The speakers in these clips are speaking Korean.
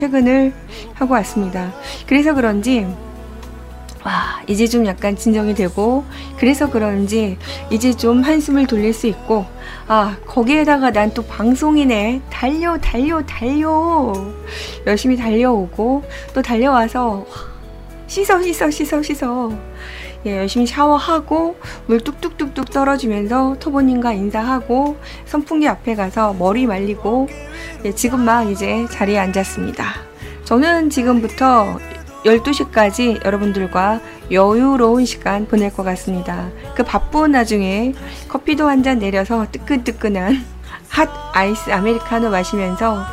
퇴근을 하고 왔습니다. 그래서 그런지 이제 좀 약간 진정이 되고, 그래서 그런지 이제 좀 한숨을 돌릴 수 있고, 거기에다가 난 또 방송이네. 달려. 열심히 달려오고, 또 달려와서 씻어. 예, 열심히 샤워하고, 물 뚝뚝뚝뚝 떨어지면서 토보님과 인사하고, 선풍기 앞에 가서 머리 말리고, 예, 지금 막 이제 자리에 앉았습니다. 저는 지금부터 12시까지 여러분들과 여유로운 시간 보낼 것 같습니다. 그 바쁜 와중에 커피도 한 잔 내려서 뜨끈뜨끈한 핫 아이스 아메리카노 마시면서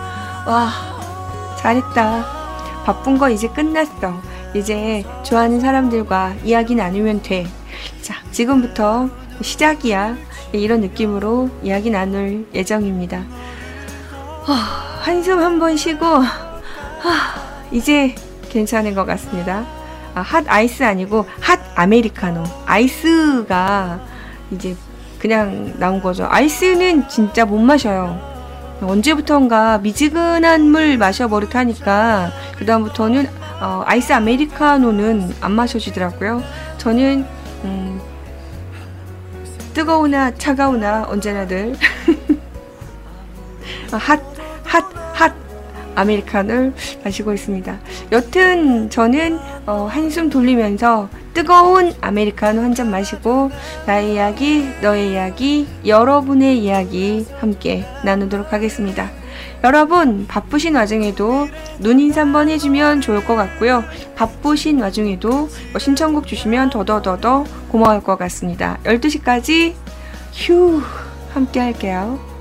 잘했다. 바쁜 거 이제 끝났어. 이제 좋아하는 사람들과 이야기 나누면 돼. 자, 지금부터 시작이야. 이런 느낌으로 이야기 나눌 예정입니다. 한숨 한번 쉬고 이제 괜찮은 것 같습니다. 핫 아이스 아니고 핫 아메리카노. 아이스가 이제 그냥 나온 거죠. 아이스는 진짜 못 마셔요. 언제부턴가 미지근한 물 마셔버릇하니까 그 다음부터는 아이스 아메리카노는 안 마셔지더라고요. 저는 뜨거우나 차가우나 언제나 늘 핫 아메리카노를 마시고 있습니다. 여튼 저는 한숨 돌리면서 뜨거운 아메리카노 한 잔 마시고 나의 이야기, 너의 이야기, 여러분의 이야기 함께 나누도록 하겠습니다. 여러분 바쁘신 와중에도 눈 인사 한번 해주면 좋을 것 같고요. 바쁘신 와중에도 신청곡 주시면 더더더더 고마울 것 같습니다. 12시까지 함께 할게요.